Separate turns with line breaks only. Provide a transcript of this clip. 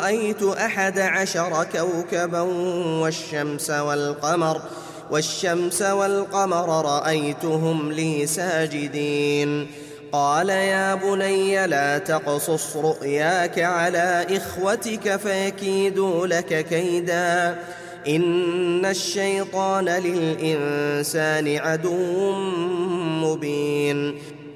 رأيت 11 كوكبا والشمس والقمر رأيتهم لي ساجدين. قال يا بني لا تقصص رؤياك على إخوتك فيكيدوا لك كيدا إن الشيطان للإنسان عدو مبين.